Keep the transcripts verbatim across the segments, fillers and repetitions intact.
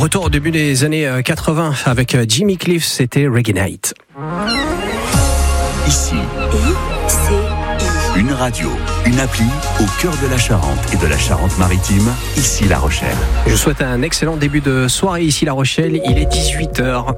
Retour au début des années quatre-vingts avec Jimmy Cliff, c'était Reggae Night. Ici, I C I. Une radio, une appli au cœur de la Charente et de la Charente-Maritime, ici La Rochelle. Je vous souhaite un excellent début de soirée ici La Rochelle, il est dix-huit heures.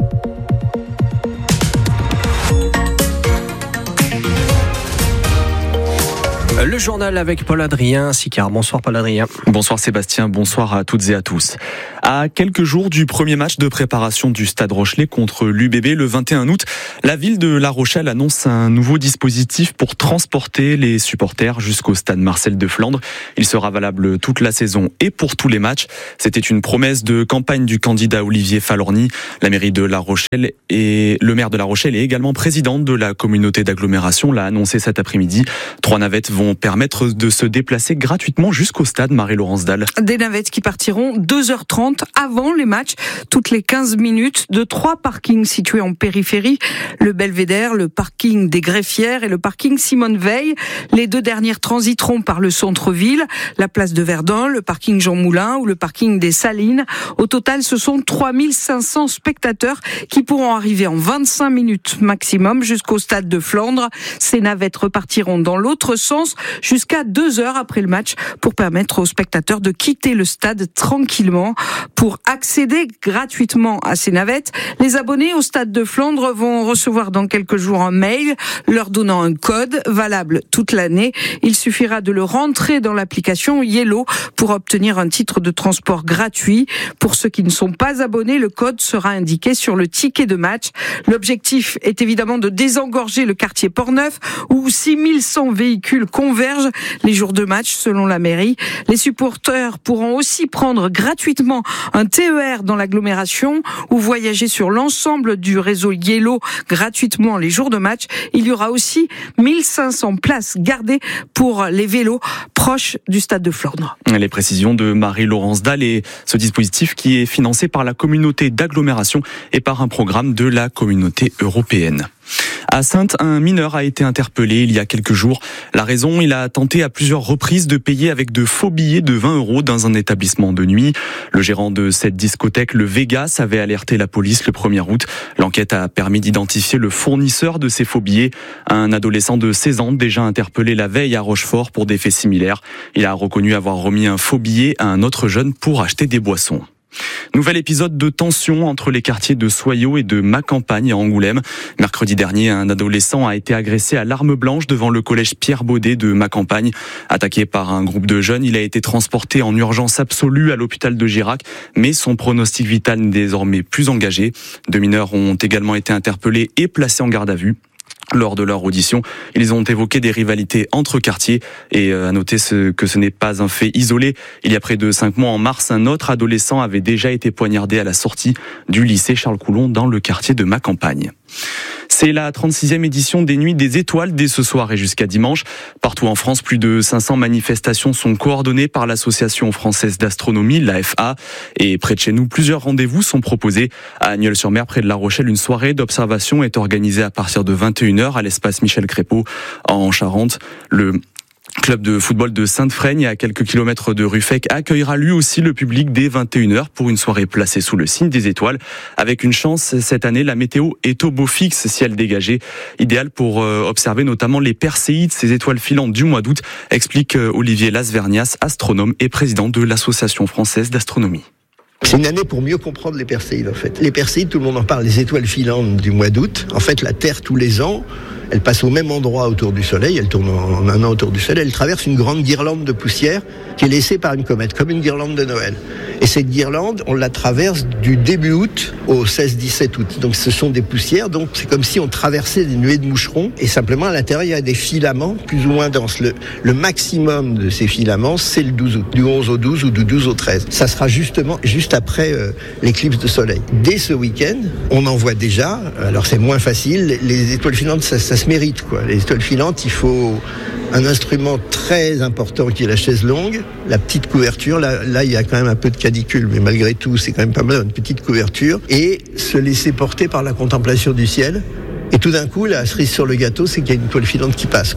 Le journal avec Paul Adrien Sicard. Bonsoir Paul Adrien. Bonsoir Sébastien, bonsoir à toutes et à tous. À quelques jours du premier match de préparation du Stade Rochelais contre l'U B B le vingt et un août, la ville de La Rochelle annonce un nouveau dispositif pour transporter les supporters jusqu'au stade Marcel de Flandre. Il sera valable toute la saison et pour tous les matchs. C'était une promesse de campagne du candidat Olivier Falorni. La mairie de La Rochelle et le maire de La Rochelle est également présidente de la communauté d'agglomération, l'a annoncé cet après-midi. Trois navettes vont permettre de se déplacer gratuitement jusqu'au stade Marie-Laurence Dalle. Des navettes qui partiront deux heures trente avant les matchs, toutes les quinze minutes, de trois parkings situés en périphérie, le Belvédère, le parking des Greffières et le parking Simone Veil. Les deux dernières transiteront par le centre-ville, la place de Verdun, le parking Jean Moulin ou le parking des Salines. Au total, ce sont trois mille cinq cents spectateurs qui pourront arriver en vingt-cinq minutes maximum jusqu'au stade de Flandre. Ces navettes repartiront dans l'autre sens jusqu'à deux heures après le match pour permettre aux spectateurs de quitter le stade tranquillement. Pour accéder gratuitement à ces navettes, les abonnés au stade de Flandre vont recevoir dans quelques jours un mail leur donnant un code valable toute l'année. Il suffira de le rentrer dans l'application Yellow pour obtenir un titre de transport gratuit. Pour ceux qui ne sont pas abonnés, le code sera indiqué sur le ticket de match. L'objectif est évidemment de désengorger le quartier Port-Neuf où six mille cent véhicules convergent les jours de match selon la mairie. Les supporters pourront aussi prendre gratuitement un T E R dans l'agglomération ou voyager sur l'ensemble du réseau Yellow gratuitement les jours de match. Il y aura aussi mille cinq cents places gardées pour les vélos proches du stade de Flandre. Les précisions de Marie-Laurence Dalle et ce dispositif qui est financé par la communauté d'agglomération et par un programme de la communauté européenne. À Saintes, un mineur a été interpellé il y a quelques jours. La raison, il a tenté à plusieurs reprises de payer avec de faux billets de vingt euros dans un établissement de nuit. Le gérant de cette discothèque, le Vegas, avait alerté la police le premier août. L'enquête a permis d'identifier le fournisseur de ces faux billets, un adolescent de seize ans déjà interpellé la veille à Rochefort pour des faits similaires. Il a reconnu avoir remis un faux billet à un autre jeune pour acheter des boissons. Nouvel épisode de tension entre les quartiers de Soyaux et de Macampagne à Angoulême. Mercredi dernier, un adolescent a été agressé à l'arme blanche devant le collège Pierre Baudet de Macampagne. Attaqué par un groupe de jeunes, il a été transporté en urgence absolue à l'hôpital de Girac, mais son pronostic vital n'est désormais plus engagé. Deux mineurs ont également été interpellés et placés en garde à vue. Lors de leur audition, ils ont évoqué des rivalités entre quartiers et à noter que ce n'est pas un fait isolé. Il y a près de cinq mois, en mars, un autre adolescent avait déjà été poignardé à la sortie du lycée Charles Coulon dans le quartier de Macampagne. C'est la trente-sixième édition des Nuits des Étoiles dès ce soir et jusqu'à dimanche. Partout en France, plus de cinq cents manifestations sont coordonnées par l'Association française d'astronomie, l'A F A. Et près de chez nous, plusieurs rendez-vous sont proposés. À Agneulles-sur-Mer, près de La Rochelle, une soirée d'observation est organisée à partir de vingt et une heures à l'espace Michel Crépeau en Charente. Le club de football de Sainte-Freigne, à quelques kilomètres de Ruffec, accueillera lui aussi le public dès vingt et une heures pour une soirée placée sous le signe des étoiles. Avec une chance, cette année, la météo est au beau fixe, ciel dégagé, idéal pour observer notamment les perséides, ces étoiles filantes du mois d'août, explique Olivier Lasvernias, astronome et président de l'Association française d'astronomie. C'est une année pour mieux comprendre les perséides, en fait. Les perséides, tout le monde en parle, les étoiles filantes du mois d'août. En fait, la Terre, tous les ans, elle passe au même endroit autour du Soleil, elle tourne en un an autour du Soleil, elle traverse une grande guirlande de poussière qui est laissée par une comète, comme une guirlande de Noël. Et cette guirlande, on la traverse du début août au seize dix-sept août. Donc ce sont des poussières, donc c'est comme si on traversait des nuées de moucherons, et simplement à l'intérieur, il y a des filaments plus ou moins denses. Le, le maximum de ces filaments, c'est le douze août, du onze au douze ou du douze au treize. Ça sera justement juste après euh, l'éclipse de soleil. Dès ce week-end, on en voit déjà, alors c'est moins facile, les étoiles filantes, ça, ça se mérite, quoi. Les étoiles filantes, il faut un instrument très important qui est la chaise longue, la petite couverture, là, là il y a quand même un peu de canicule, mais malgré tout c'est quand même pas mal, une petite couverture, et se laisser porter par la contemplation du ciel, et tout d'un coup la cerise sur le gâteau c'est qu'il y a une étoile filante qui passe, quoi.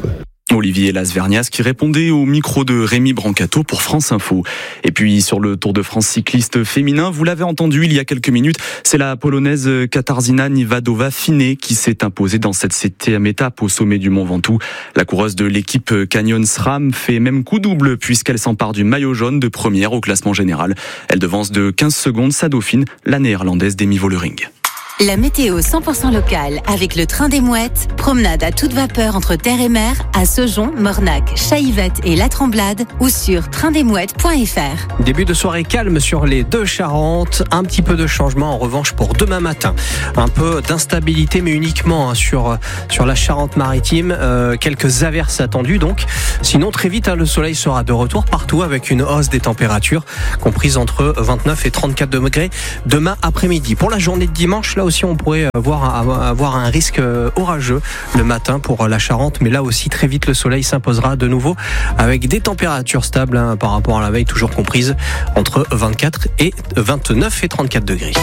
Olivier Lasvernias qui répondait au micro de Rémi Brancato pour France Info. Et puis sur le Tour de France cycliste féminin, vous l'avez entendu il y a quelques minutes, c'est la polonaise Katarzyna Niewodova-Finet qui s'est imposée dans cette septième étape au sommet du Mont Ventoux. La coureuse de l'équipe Canyon SRAM fait même coup double puisqu'elle s'empare du maillot jaune de première au classement général. Elle devance de quinze secondes sa dauphine, la néerlandaise Demi Vollering. La météo cent pour cent locale avec le train des mouettes. Promenade à toute vapeur entre terre et mer à Saujon, Mornac, Chaillevette et La Tremblade ou sur train des mouettes point f r. Début de soirée calme sur les deux Charentes. Un petit peu de changement en revanche pour demain matin. Un peu d'instabilité mais uniquement sur, sur la Charente-Maritime. Euh, quelques averses attendues donc. Sinon très vite hein, le soleil sera de retour partout avec une hausse des températures comprise entre vingt-neuf et trente-quatre degrés demain après-midi. Pour la journée de dimanche, là aussi on pourrait avoir, avoir un risque orageux le matin pour la Charente, mais là aussi très vite le soleil s'imposera de nouveau avec des températures stables hein, par rapport à la veille, toujours comprises entre vingt-quatre et vingt-neuf et trente-quatre degrés.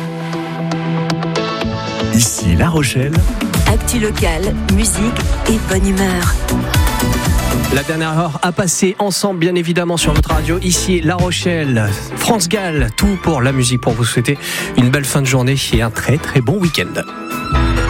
Ici La Rochelle. Actu locale, musique et bonne humeur. La dernière heure à passer ensemble, bien évidemment, sur votre radio. Ici, La Rochelle, France Gall, tout pour la musique, pour vous souhaiter une belle fin de journée et un très très bon week-end.